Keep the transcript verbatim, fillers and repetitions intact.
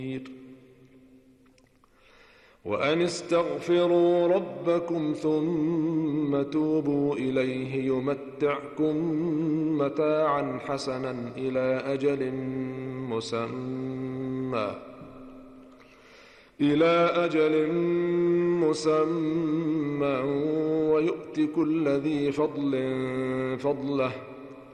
وأن استغفروا ربكم ثم توبوا إليه يمتعكم متاعا حسنا إلى أجل مسمى إلى أجل مسمى ويؤت كل ذي فضل فضله